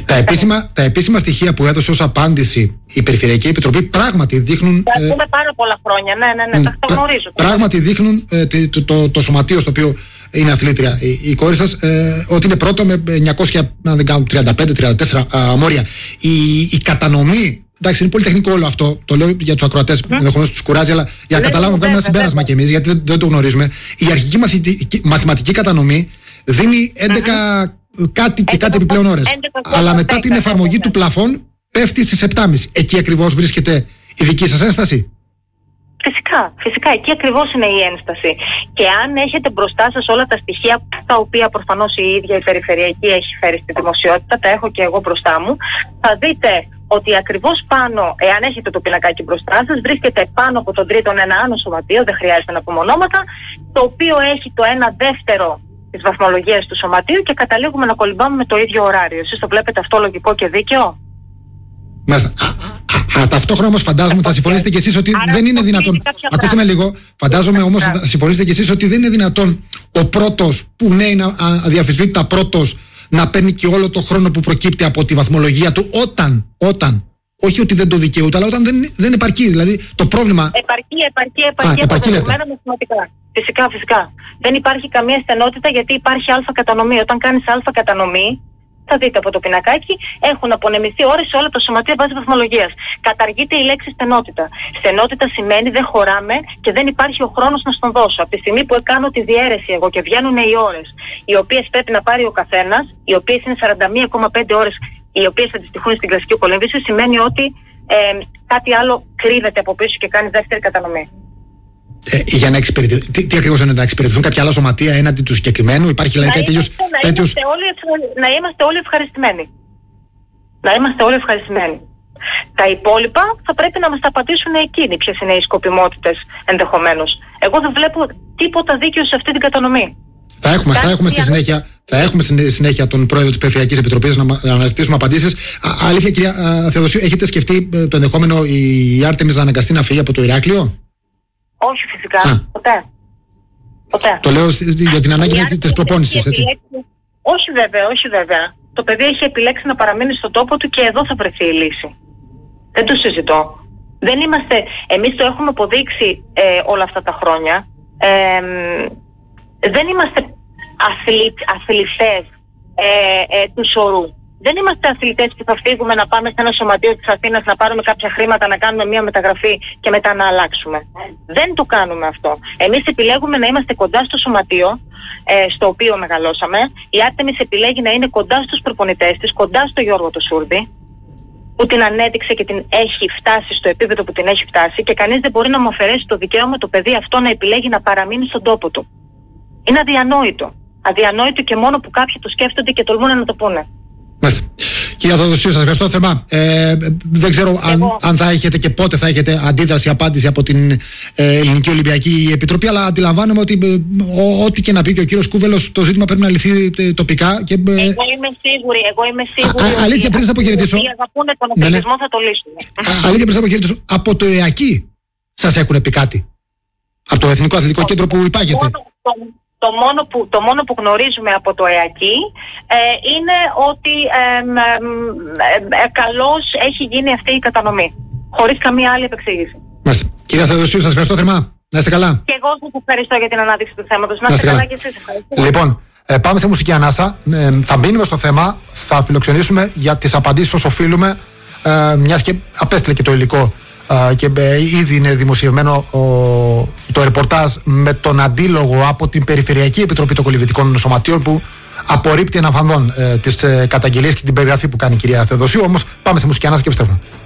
Τα επίσημα στοιχεία που έδωσε ως απάντηση η Περιφερειακή Επιτροπή πράγματι δείχνουν. Τα ακούμε πάρα πολλά χρόνια. Ναι, τα γνωρίζω. Πράγματι δείχνουν το σωματείο στο οποίο είναι αθλήτρια η κόρη σας, ότι είναι πρώτο με 935-34 μόρια. Η κατανομή. Εντάξει, είναι πολύ τεχνικό όλο αυτό. Το λέω για τους ακροατές, ενδεχομένως τους κουράζει, αλλά για να καταλάβουμε ένα συμπέρασμα κι εμείς, γιατί δεν το γνωρίζουμε. Η αρχική μαθηματική κατανομή δίνει 11 κάτι και κάτι επιπλέον ώρες. Αλλά μετά την εφαρμογή του πλαφών πέφτει στις 7,5. Εκεί ακριβώς βρίσκεται η δική σας ένσταση. Φυσικά, εκεί ακριβώς είναι η ένσταση. Και αν έχετε μπροστά σας όλα τα στοιχεία, τα οποία προφανώς η ίδια η Περιφερειακή έχει φέρει στη δημοσιότητα, τα έχω και εγώ μπροστά μου, θα δείτε ότι ακριβώς πάνω, εάν έχετε το πινακάκι μπροστά σας, βρίσκεται πάνω από τον τρίτον ένα άλλο σωματείο, δεν χρειάζεται να πούμε ονόματα, το οποίο έχει το 1/2 της βαθμολογίας του σωματείου και καταλήγουμε να κολυμπάμε με το ίδιο ωράριο. Εσείς το βλέπετε αυτό λογικό και δίκαιο? Ταυτόχρονα όμως φαντάζομαι θα συμφωνήσετε κι εσείς ότι δεν είναι δυνατόν. Ακούστε με λίγο. Φαντάζομαι όμως θα συμφωνήσετε κι εσείς ότι δεν είναι δυνατόν ο πρώτος, που ναι είναι αδιαφυσβήτητα πρώτος, να παίρνει και όλο το χρόνο που προκύπτει από τη βαθμολογία του όταν όχι ότι δεν το δικαιούται, αλλά όταν δεν επαρκεί. Δηλαδή το πρόβλημα. Επαρκεί αποδεδομένα μαθηματικά. Φυσικά. Δεν υπάρχει καμία στενότητα γιατί υπάρχει αλφα κατανομή. Όταν κάνεις αλφα κατανομή, θα δείτε από το πινακάκι, έχουν απονεμηθεί ώρες σε όλα τα σωματεία βάσει βαθμολογίας. Καταργείται η λέξη στενότητα. Στενότητα σημαίνει δεν χωράμε και δεν υπάρχει ο χρόνος να στον δώσω. Από τη στιγμή που κάνω τη διαίρεση εγώ και βγαίνουν οι ώρες, οι οποίες πρέπει να πάρει ο καθένας, οι οποίες είναι 41,5 ώρες, οι οποίες αντιστοιχούν στην κλασική κολύμβηση, σημαίνει ότι κάτι άλλο κρύβεται από πίσω και κάνει δεύτερη κατανομή. Για να εξυπηρετηθούν. Τι ακριβώς είναι να εξυπηρετηθούν κάποια άλλα σωματεία έναντι του συγκεκριμένου, υπάρχει δηλαδή κάτι τέτοιο. Να είμαστε όλοι ευχαριστημένοι. Τα υπόλοιπα θα πρέπει να μας τα απαντήσουν εκείνοι, ποιες είναι οι σκοπιμότητες ενδεχομένως. Εγώ δεν βλέπω τίποτα δίκαιο σε αυτή την κατανομή. Θα έχουμε στη συνέχεια τον πρόεδρο της Περιφερειακής Επιτροπής να αναζητήσουμε απαντήσεις. Αλήθεια, κυρία Θεοδοσίου, έχετε σκεφτεί το ενδεχόμενο η Άρτεμις να αναγκαστεί να φύγει από το Ηράκλειο? Όχι, φυσικά. Ποτέ. Το λέω για την ανάγκη της προπόνησης, έτσι. Όχι βέβαια. Το παιδί έχει επιλέξει να παραμείνει στον τόπο του και εδώ θα βρεθεί η λύση. Δεν το συζητώ. Εμείς το έχουμε αποδείξει όλα αυτά τα χρόνια. Δεν είμαστε αθλητές του σωρού. Δεν είμαστε αθλητές που θα φύγουμε να πάμε σε ένα σωματείο της Αθήνας να πάρουμε κάποια χρήματα, να κάνουμε μια μεταγραφή και μετά να αλλάξουμε. Δεν το κάνουμε αυτό. Εμείς επιλέγουμε να είμαστε κοντά στο σωματείο στο οποίο μεγαλώσαμε. Η Άρτεμις επιλέγει να είναι κοντά στους προπονητές της, κοντά στο Γιώργο το Σούρδη, που την ανέδειξε και την έχει φτάσει στο επίπεδο που την έχει φτάσει και κανείς δεν μπορεί να μου αφαιρέσει το δικαίωμα το παιδί αυτό να επιλέγει να παραμείνει στον τόπο του. Είναι αδιανόητο. Αδιανόητο και μόνο που κάποιοι το σκέφτονται και τολμούν να το πούνε. Κυρία Θεοδοσίου, σας ευχαριστώ θερμά. Δεν ξέρω αν θα έχετε και πότε θα έχετε αντίδραση, απάντηση από την Ελληνική Ολυμπιακή Επιτροπή, αλλά αντιλαμβάνομαι ότι ό,τι και να πει και ο κύριος Κούβελος, το ζήτημα πρέπει να λυθεί τοπικά. Και, εγώ είμαι σίγουρη. Αλήθεια, πριν σας αποχαιρετήσω. Όσοι αγαπούν τον αθλητισμό θα το λύσουν. Αλήθεια, πριν σας αποχαιρετήσω. Από το ΕΑΚΙ σας έχουν πει κάτι? Από το Εθνικό Αθλητικό Κέντρο που υπάγεται. Το μόνο που γνωρίζουμε από το ΕΑΚΙ είναι ότι καλώς έχει γίνει αυτή η κατανομή. Χωρίς καμία άλλη επεξήγηση. Κυρία Θεοδοσίου, σας ευχαριστώ θερμά. Να είστε καλά. Και εγώ σας ευχαριστώ για την ανάδειξη του θέματος. Να είστε καλά και εσείς. Ευχαριστώ. Λοιπόν, πάμε σε μουσική ανάσα. Θα μπαίνουμε στο θέμα. Θα φιλοξενήσουμε για τις απαντήσεις όσο οφείλουμε, μιας και απέστειλε και το υλικό και ήδη είναι δημοσιευμένο το ρεπορτάζ με τον αντίλογο από την Περιφερειακή Επιτροπή των Κολυμβητικών Σωματείων που απορρίπτει αναφανδόν τις καταγγελίες και την περιγραφή που κάνει η κυρία Θεοδοσίου. Όμως πάμε σε μουσική ανάσα και επιστρέφουμε.